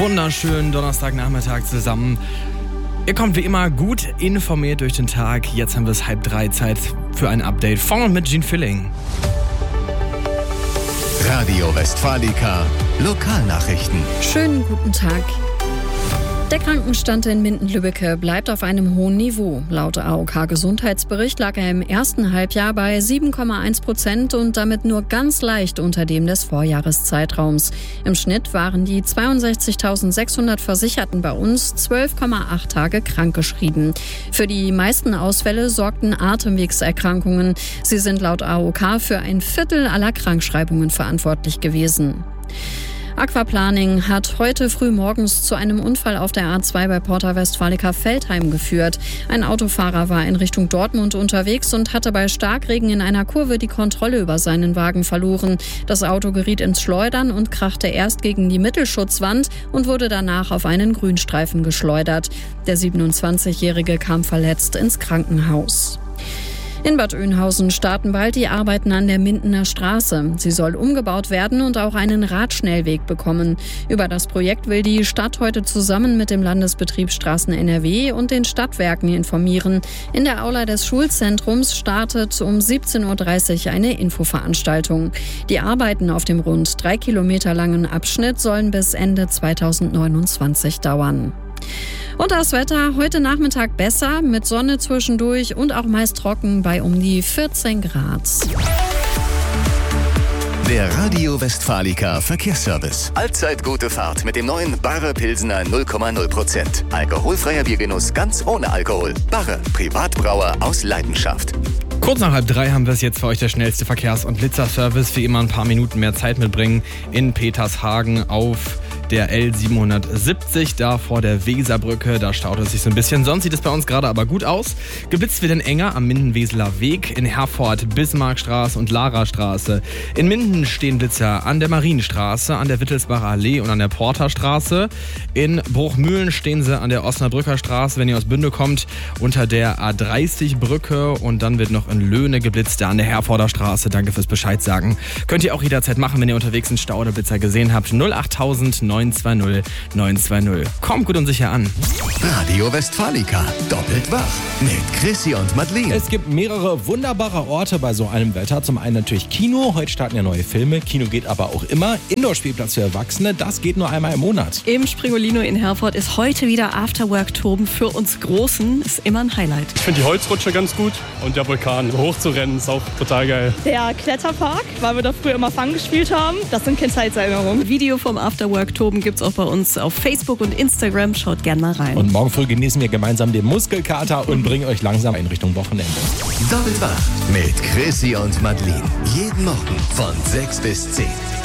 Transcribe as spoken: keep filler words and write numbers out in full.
wunderschönen Donnerstagnachmittag zusammen. Ihr kommt wie immer gut informiert durch den Tag. Jetzt haben wir es halb drei, Zeit für ein Update von und mit Gene Filling. Radio Westfalica, Lokalnachrichten. Schönen guten Tag. Der Krankenstand in Minden-Lübbecke bleibt auf einem hohen Niveau. Laut A O K-Gesundheitsbericht lag er im ersten Halbjahr bei sieben Komma eins Prozent und damit nur ganz leicht unter dem des Vorjahreszeitraums. Im Schnitt waren die zweiundsechzigtausendsechshundert Versicherten bei uns zwölf Komma acht Tage krankgeschrieben. Für die meisten Ausfälle sorgten Atemwegserkrankungen. Sie sind laut A O K für ein Viertel aller Krankschreibungen verantwortlich gewesen. Aquaplaning hat heute früh morgens zu einem Unfall auf der A zwei bei Porta Westfalica Veltheim geführt. Ein Autofahrer war in Richtung Dortmund unterwegs und hatte bei Starkregen in einer Kurve die Kontrolle über seinen Wagen verloren. Das Auto geriet ins Schleudern und krachte erst gegen die Mittelschutzwand und wurde danach auf einen Grünstreifen geschleudert. Der siebenundzwanzigjährige kam verletzt ins Krankenhaus. In Bad Oeynhausen starten bald die Arbeiten an der Mindener Straße. Sie soll umgebaut werden und auch einen Radschnellweg bekommen. Über das Projekt will die Stadt heute zusammen mit dem Landesbetrieb Straßen N R W und den Stadtwerken informieren. In der Aula des Schulzentrums startet um siebzehn Uhr dreißig eine Infoveranstaltung. Die Arbeiten auf dem rund drei Kilometer langen Abschnitt sollen bis Ende zweitausendneunundzwanzig dauern. Und das Wetter heute Nachmittag besser, mit Sonne zwischendurch und auch meist trocken bei um die vierzehn Grad. Der Radio Westfalica Verkehrsservice. Allzeit gute Fahrt mit dem neuen Barre Pilsener null Komma null Prozent. Alkoholfreier Biergenuss ganz ohne Alkohol. Barre, Privatbrauer aus Leidenschaft. Kurz nach halb drei haben wir es jetzt für euch, der schnellste Verkehrs- und Blitzerservice. Wie immer ein paar Minuten mehr Zeit mitbringen in Petershagen auf der L siebenhundertsiebzig, da vor der Weserbrücke. Da staut es sich so ein bisschen. Sonst sieht es bei uns gerade aber gut aus. Geblitzt wird in enger am Minden-Weseler Weg, in Herford, Bismarckstraße und Larastraße. In Minden stehen Blitzer an der Marienstraße, an der Wittelsbacher Allee und an der Porterstraße. In Bruchmühlen stehen sie an der Osnabrücker Straße, wenn ihr aus Bünde kommt, unter der A dreißig Brücke. Und dann wird noch in Löhne geblitzt, da an der Herforder Straße. Danke fürs Bescheid sagen. Könnt ihr auch jederzeit machen, wenn ihr unterwegs einen Stau oder Blitzer gesehen habt. null achttausend neun zwei null neun zwei null. Kommt gut und sicher an. Radio Westfalica, doppelt wach mit Chrissy und Madeleine. Es gibt mehrere wunderbare Orte bei so einem Wetter. Zum einen natürlich Kino. Heute starten ja neue Filme. Kino geht aber auch immer. Indoor-Spielplatz für Erwachsene. Das geht nur einmal im Monat. Im Springolino in Herford ist heute wieder Afterwork-Toben für uns Großen. Ist immer ein Highlight. Ich finde die Holzrutsche ganz gut und der Vulkan. So hoch zu rennen ist auch total geil. Der Kletterpark, weil wir da früher immer Fang gespielt haben. Das sind Kindheitserinnerungen. Video vom Afterwork-Toben gibt's auch bei uns auf Facebook und Instagram. Schaut gern mal rein. Und morgen früh genießen wir gemeinsam den Muskelkater und bringen euch langsam in Richtung Wochenende. Doppelt wach mit Chrissy und Madeleine. Jeden Morgen von sechs bis zehn.